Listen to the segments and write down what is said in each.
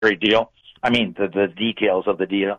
great deal. I mean, the details of the deal.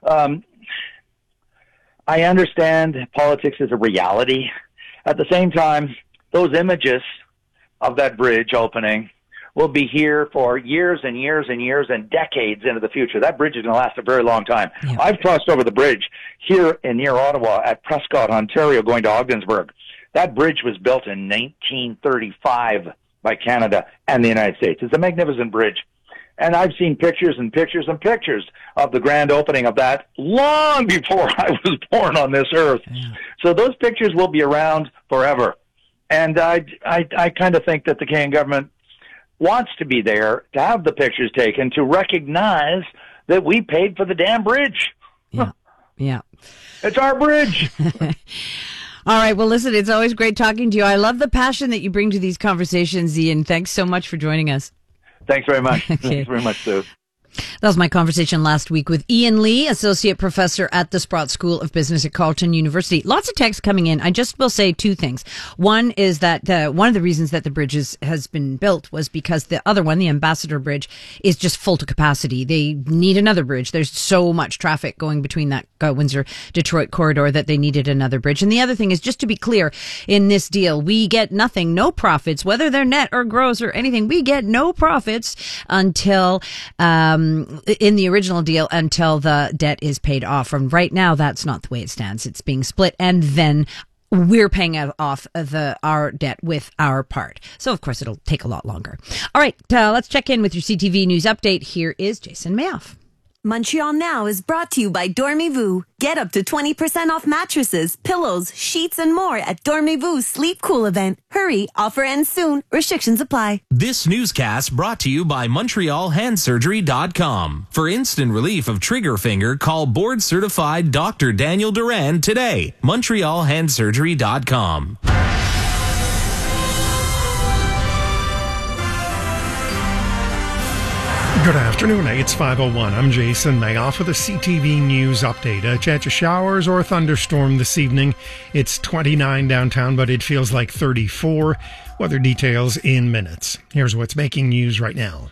I understand politics is a reality. At the same time, those images of that bridge opening will be here for years and years and years and decades into the future. That bridge is going to last a very long time. Yeah. I've crossed over the bridge here near Ottawa at Prescott, Ontario, going to Ogdensburg. That bridge was built in 1935 by Canada and the United States. It's a magnificent bridge. And I've seen pictures and pictures and pictures of the grand opening of that long before I was born on this earth. Yeah. So those pictures will be around forever. And I kind of think that the Canadian government wants to be there to have the pictures taken to recognize that we paid for the damn bridge. Yeah. Yeah. It's our bridge. All right. Well, listen, it's always great talking to you. I love the passion that you bring to these conversations, Ian. Thanks so much for joining us. Thanks very much. Okay. Thanks very much, Sue. That was my conversation last week with Ian Lee, Associate Professor at the Sprott School of Business at Carleton University. Lots of texts coming in. I just will say two things. One is that one of the reasons that the bridge has been built was because the other one, the Ambassador Bridge, is just full to capacity. They need another bridge. There's so much traffic going between that Windsor-Detroit corridor that they needed another bridge. And the other thing is, just to be clear, in this deal, we get nothing, no profits, whether they're net or gross or anything. We get no profits until in the original deal until the debt is paid off. And right now, that's not the way it stands. It's being split, and then we're paying off our debt with our part. So, of course, it'll take a lot longer. All right, let's check in with your CTV News update. Here is Jason Mayoff. Montreal Now is brought to you by Dormez-vous. Get up to 20% off mattresses, pillows, sheets, and more at Dormez-vous Sleep Cool event. Hurry, offer ends soon. Restrictions apply. This newscast brought to you by MontrealHandSurgery.com. For instant relief of trigger finger, call board-certified Dr. Daniel Duran today. MontrealHandSurgery.com. Good afternoon, it's 5:01. I'm Jason Mayoff with a CTV News update. A chance of showers or a thunderstorm this evening. It's 29 downtown, but it feels like 34. Weather details in minutes. Here's what's making news right now.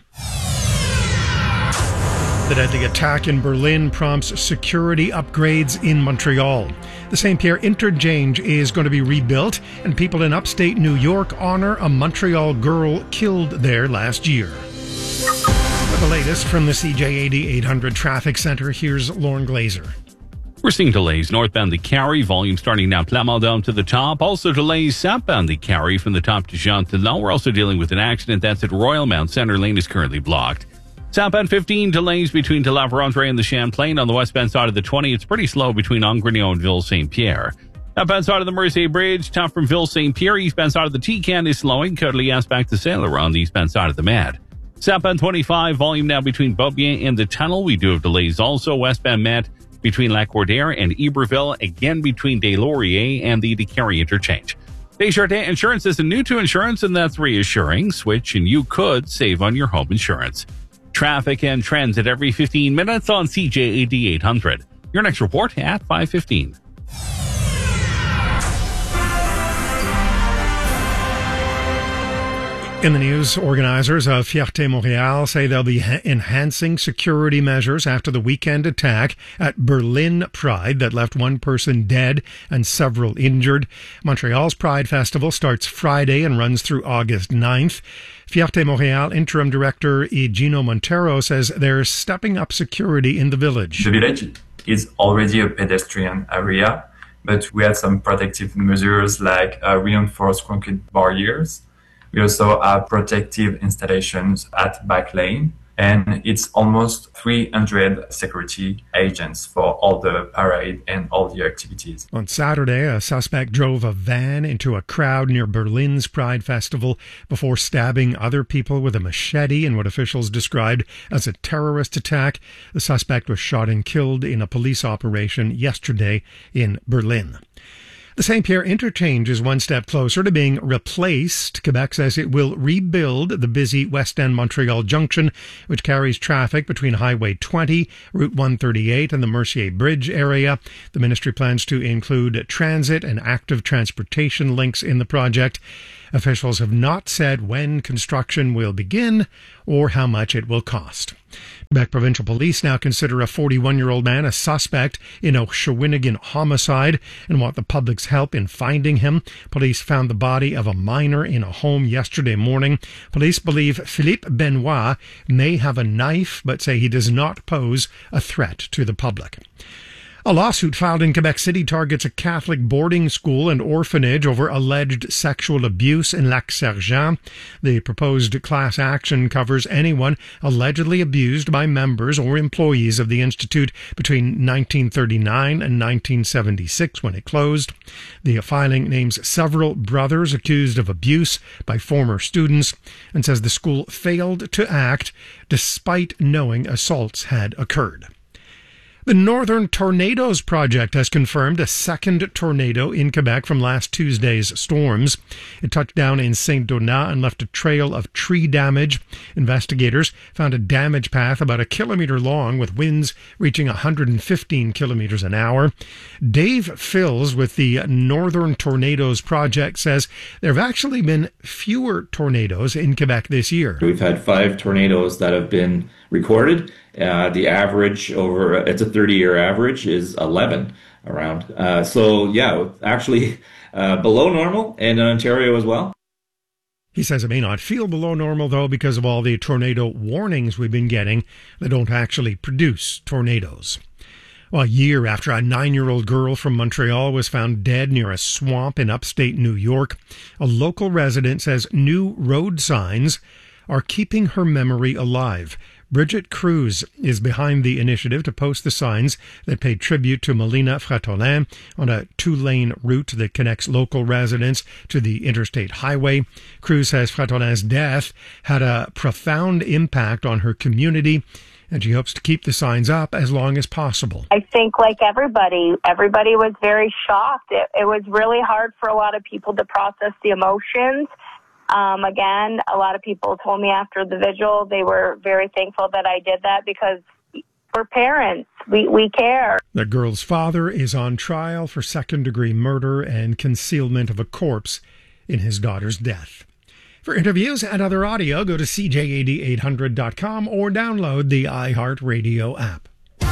The deadly attack in Berlin prompts security upgrades in Montreal. The St. Pierre Interchange is going to be rebuilt, and people in upstate New York honor a Montreal girl killed there last year. The latest from the CJAD 800 Traffic Center, here's Lauren Glazer. We're seeing delays northbound the Carrie, volume starting now Plamondon to the top. Also delays southbound the Carrie from the top to Jean-Talon. We're also dealing with an accident that's at Royal Mount. Center Lane is currently blocked. Southbound 15 delays between De La Vérendrye and the Champlain. On the westbound side of the 20, it's pretty slow between Angrignon and Ville-Saint-Pierre. Southbound side of the Mercier Bridge, top from Ville-Saint-Pierre. Eastbound side of the Tecan is slowing. Courtlias back to Sailor on the eastbound side of the Mad. Southbound 25, volume now between Beaubien and the tunnel. We do have delays also. Westbound Met between Lac-Cordaire and Iberville. Again between Des Lauriers and the Carrie interchange. Desjardins Insurance is new to insurance, and that's reassuring. Switch and you could save on your home insurance. Traffic and trends at every 15 minutes on CJAD 800. Your next report at 5:15. In the news, organizers of Fierté Montréal say they'll be enhancing security measures after the weekend attack at Berlin Pride that left one person dead and several injured. Montreal's Pride Festival starts Friday and runs through August 9th. Fierté Montréal interim director Gino Montero says they're stepping up security in the village. The village is already a pedestrian area, but we had some protective measures like reinforced concrete barriers. We also have protective installations at back lane, and it's almost 300 security agents for all the parade and all the activities. On Saturday, a suspect drove a van into a crowd near Berlin's Pride Festival before stabbing other people with a machete in what officials described as a terrorist attack. The suspect was shot and killed in a police operation yesterday in Berlin. The St. Pierre Interchange is one step closer to being replaced. Quebec says it will rebuild the busy West End Montreal junction, which carries traffic between Highway 20, Route 138, and the Mercier Bridge area. The ministry plans to include transit and active transportation links in the project. Officials have not said when construction will begin or how much it will cost. Quebec Provincial Police now consider a 41-year-old man a suspect in a Shawinigan homicide and want the public's help in finding him. Police found the body of a minor in a home yesterday morning. Police believe Philippe Benoit may have a knife, but say he does not pose a threat to the public. A lawsuit filed in Quebec City targets a Catholic boarding school and orphanage over alleged sexual abuse in Lac-Sergent. The proposed class action covers anyone allegedly abused by members or employees of the institute between 1939 and 1976 when it closed. The filing names several brothers accused of abuse by former students and says the school failed to act despite knowing assaults had occurred. The Northern Tornadoes Project has confirmed a second tornado in Quebec from last Tuesday's storms. It touched down in Saint-Donat and left a trail of tree damage. Investigators found a damage path about 1 kilometer long with winds reaching 115 kilometers an hour. Dave Fills with the Northern Tornadoes Project says there have actually been fewer tornadoes in Quebec this year. We've had 5 tornadoes that have been recorded. The average it's a 30-year average, is 11 around. Actually below normal in Ontario as well. He says it may not feel below normal, though, because of all the tornado warnings we've been getting that don't actually produce tornadoes. Well, a year after a 9-year-old girl from Montreal was found dead near a swamp in upstate New York, a local resident says new road signs are keeping her memory alive. Bridget Cruz is behind the initiative to post the signs that pay tribute to Melina Fratolin on a 2-lane route that connects local residents to the interstate highway. Cruz says Fratolin's death had a profound impact on her community, and she hopes to keep the signs up as long as possible. I think like everybody was very shocked. It was really hard for a lot of people to process the emotions. Again, a lot of people told me after the vigil they were very thankful that I did that because we're parents. We care. The girl's father is on trial for second-degree murder and concealment of a corpse in his daughter's death. For interviews and other audio, go to cj80800.com or download the iHeartRadio app.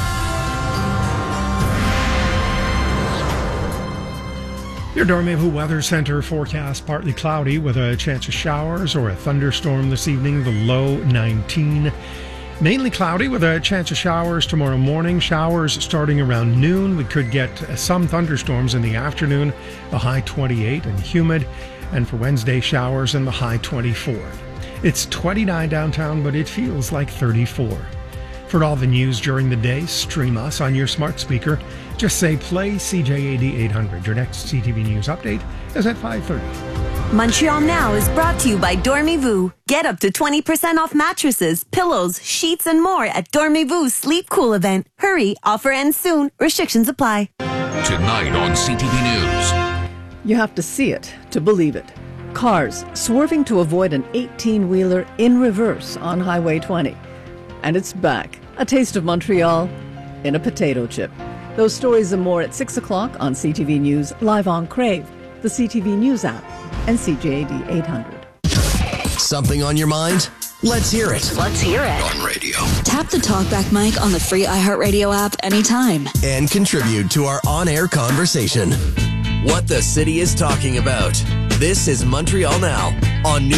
Your Dormez-vous Weather Center forecast: partly cloudy with a chance of showers or a thunderstorm this evening, the low 19. Mainly cloudy with a chance of showers tomorrow morning. Showers starting around noon. We could get some thunderstorms in the afternoon, the high 28, and humid. And for Wednesday, showers in the high 24. It's 29 downtown, but it feels like 34. For all the news during the day, stream us on your smart speaker. Just say play CJ80 Your next CTV News update is at 5:30. Montreal Now is brought to you by Dormez-vous. Get up to 20% off mattresses, pillows, sheets, and more at Dormez-vous Sleep Cool event. Hurry, offer ends soon. Restrictions apply. Tonight on CTV News. You have to see it to believe it. Cars swerving to avoid an 18-wheeler in reverse on Highway 20. And it's back. A taste of Montreal in a potato chip. Those stories and more at 6 o'clock on CTV News, live on Crave, the CTV News app, and CJ80 800. Something on your mind? Let's hear it. Let's hear it. On radio. Tap the talkback mic on the free iHeartRadio app anytime. And contribute to our on-air conversation. What the city is talking about. This is Montreal Now on News.